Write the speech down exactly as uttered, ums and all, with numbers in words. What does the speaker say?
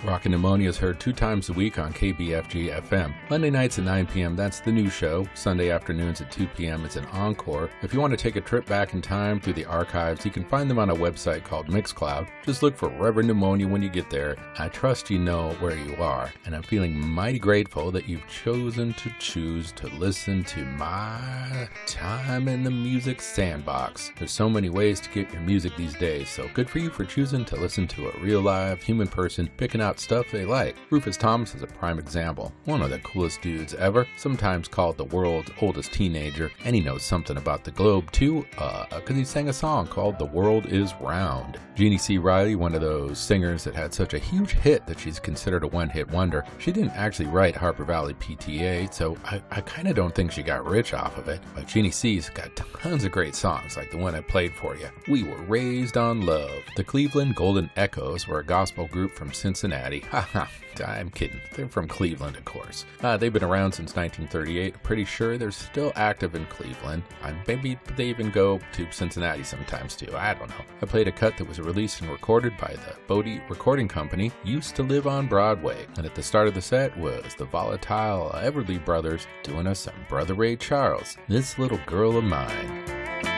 Rockin' Pneumonia is heard two times a week on K B F G F M. Monday nights at nine p.m., that's the new show. Sunday afternoons at two p.m., it's an encore. If you want to take a trip back in time through the archives, you can find them on a website called Mixcloud. Just look for Reverend Pneumonia when you get there. I trust you know where you are, and I'm feeling mighty grateful that you've chosen to choose to listen to my time in the music sandbox. There's so many ways to get your music these days, so good for you for choosing to listen to a real live human person picking out stuff they like. Rufus Thomas is a prime example. One of the coolest dudes ever, sometimes called the world's oldest teenager, and he knows something about the globe too, uh, because he sang a song called The World Is Round. Jeannie C. Riley, one of those singers that had such a huge hit that she's considered a one-hit wonder. She didn't actually write Harper Valley P T A, so I, I kind of don't think she got rich off of it, but Jeannie C's got tons of great songs like the one I played for you. We Were Raised on Love. The Cleveland Golden Echoes were a gospel group from Cincinnati. Haha, I'm kidding. They're from Cleveland, of course. Uh, they've been around since nineteen thirty-eight. Pretty sure they're still active in Cleveland. Uh, maybe they even go to Cincinnati sometimes too. I don't know. I played a cut that was released and recorded by the Bodie Recording Company, Used to Live on Broadway. And at the start of the set was the volatile Everly Brothers doing us some Brother Ray Charles, This Little Girl of Mine.